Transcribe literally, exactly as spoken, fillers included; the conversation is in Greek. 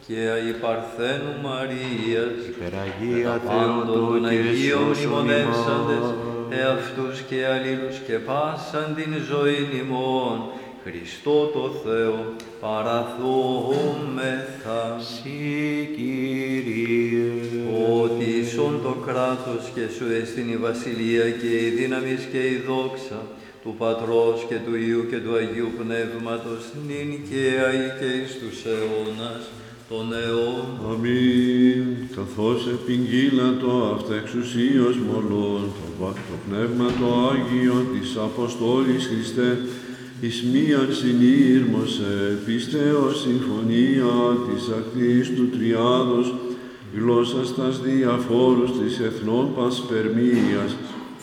και αη Παρθένου Μαρίας, υπεραγία πάντων των Θεοτόκη Αγίων εσώσον μνημονεύσαντες, ημάς. εαυτούς και αλλήλους και πάσαν την ζωήν ημών, Χριστό το Θεό παραθόμεθα. Συ Κύριε, Ότι ίσον το κράτος και σου εστίν η βασιλεία και η δύναμις και η δόξα του Πατρός και του Υιού και του Αγίου Πνεύματος, νυν και αεί και εις τους αιώνας των αιών. Αμήν. Καθώς επιγγείλατο αυτά εξουσίως μολών, το, βα- το Πνεύμα το Άγιο της Αποστόλης Χριστέ, εις μίαν συνήρμωσε, πίστεως συμφωνία της ακτής του Τριάδος, γλώσσας τας διαφόρους της εθνών πασπερμίας,